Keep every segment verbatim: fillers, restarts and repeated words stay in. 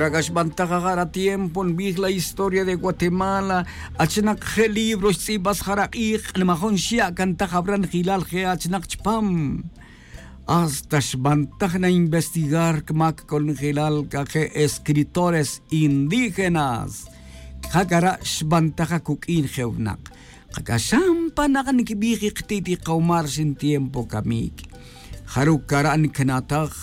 Ragash Bantagara tiempo en la historia de Guatemala, Achenak he libros Sibas Harakik, Nemahon Shia, Cantajabran Hilal Heachnak Chpam. Hasta Shbantagna investigar Kmak con Hilal que escritores indígenas. Hagara Shbantaga Kukin Hevnak. Hagashampanagan Kibiki Titi Kaumar sin tiempo Kamik. Harukaran Kanatag.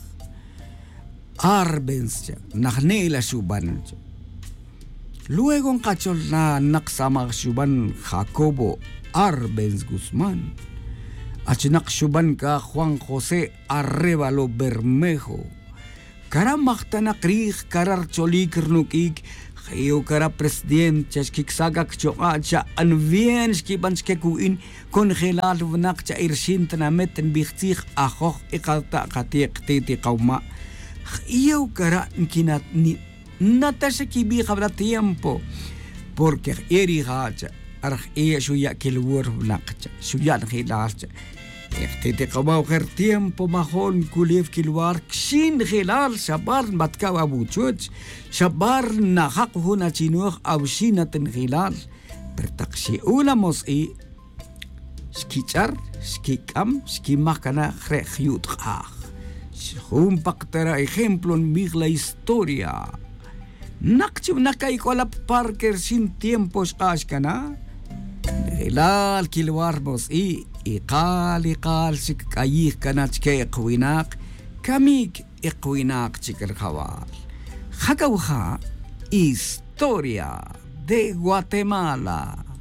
Arbens, Nahnela Shuban. Luego en cachol na naksama Shuban Jacobo Arbens Guzmán. Achinak Shuban ka Juan José Arrevalo Bermejo. Karamakta krig karar cholik nukik. Hayo kara presidente Chkiksagak Choacha Anvien Skibanskekuin Congelal Vnakcha Irshintana Meten Bichtig Ajoch Ikata Katik Titi Kauma. Iyo kara kinat ni natasha kibi habla tiempo porque eri hacha arj e shuya kilwur nakcha shuya khilacha este te kama ujer tiempo mahon kulif kilwar kshin khilal shabar matkawa buchuch shabar na haq huna chinuh awshina ten khilal pertaksi ulamos e skichar skikam skimakana khrehyut khah un pactera ejemplo en la historia. Nakchu nakai kolap Parker sin tiempos ashkana. Hilal kilwarmos i iqal iqal sik kayih kanach ke eqwinak kamik eqwinak chikal khawal. Hakawha historia de Guatemala.